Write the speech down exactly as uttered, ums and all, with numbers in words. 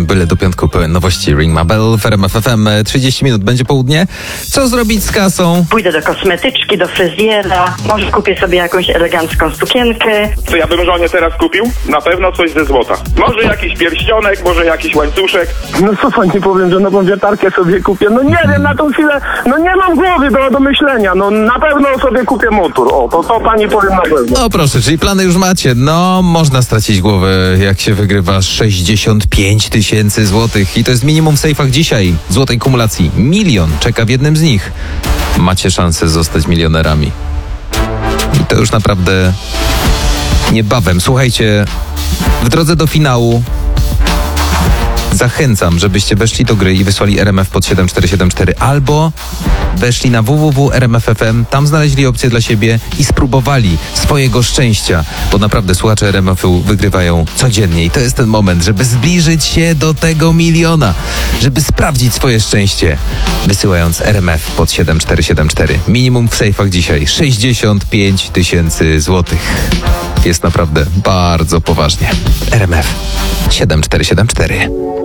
M, byle do piątku pełen nowości. Ring my bell w R M F F M. trzydzieści minut, będzie południe. Co zrobić z kasą? Pójdę do kosmetyczki, do fryzjera, może kupię sobie jakąś elegancką sukienkę. Co ja bym żonie teraz kupił? Na pewno coś ze złota. Może jakiś pierścionek, może jakiś łańcuszek. No co pani powiem, że nową wiertarkę sobie kupię? No nie wiem, na tą chwilę, no nie mam głowy do, do myślenia. No na pewno sobie kupię motor. O, to, to pani powiem na pewno. No proszę, czyli plany już macie. No, można stracić głowę, jak się wygrywa sześćdziesiąt pięć tysięcy złotych. I to jest minimum w sejfach dzisiaj. Złotej kumulacji. Milion czeka w jednym z nich. Macie szansę zostać milionerami. I to już naprawdę niebawem. Słuchajcie, w drodze do finału zachęcam, żebyście weszli do gry i wysłali R M F pod siedem cztery siedem cztery albo weszli na w w w kropka r m f f m, tam znaleźli opcję dla siebie i spróbowali swojego szczęścia, bo naprawdę słuchacze R M F-u wygrywają codziennie i to jest ten moment, żeby zbliżyć się do tego miliona, żeby sprawdzić swoje szczęście, wysyłając R M F pod siedem cztery siedem cztery. Minimum w sejfach dzisiaj sześćdziesiąt pięć tysięcy złotych. Jest naprawdę bardzo poważnie. R M F siedem cztery siedem cztery.